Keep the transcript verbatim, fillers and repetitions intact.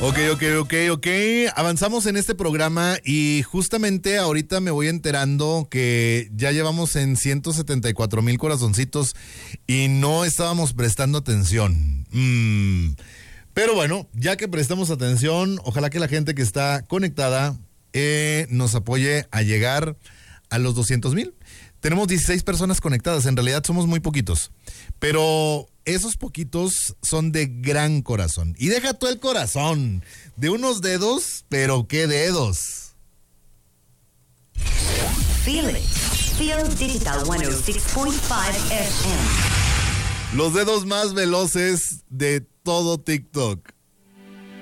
Ok, ok, ok, ok. Avanzamos en este programa y justamente ahorita me voy enterando que ya llevamos en ciento setenta y cuatro mil corazoncitos y no estábamos prestando atención. Mm. Pero bueno, ya que prestamos atención, ojalá que la gente que está conectada eh, nos apoye a llegar a los doscientos mil. Tenemos dieciséis personas conectadas, en realidad somos muy poquitos, pero esos poquitos son de gran corazón. Y deja tú el corazón, de unos dedos, pero qué dedos. Feel it. Feel Digital ciento seis punto cinco F M. Los dedos más veloces de todo TikTok.